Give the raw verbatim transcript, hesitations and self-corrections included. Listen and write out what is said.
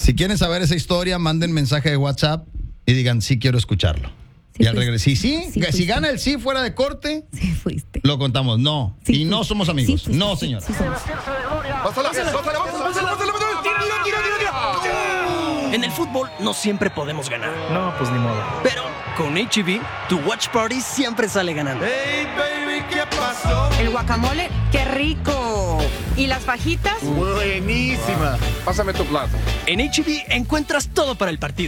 Si quieren saber esa historia, manden mensaje de WhatsApp y digan, sí quiero escucharlo. Sí y al fuiste. regresar, sí, sí, Sí si fuiste. gana el sí fuera de corte, Sí, fuiste. lo contamos. No. Sí y fuiste. no somos amigos. Sí fuiste. no, Sí, señor. sí somos. Pásala, pásala, pásala, pásala, pásala, pásala. Tira, tira, tira, tira. En el fútbol no siempre podemos ganar. No, pues ni modo. Pero con H E B, tu watch party siempre sale ganando. Hey, baby, ¿qué pasó? El guacamole, qué rico. ¿Y las fajitas? Buenísima. Pásame tu plato. En H E B encuentras todo para el partido.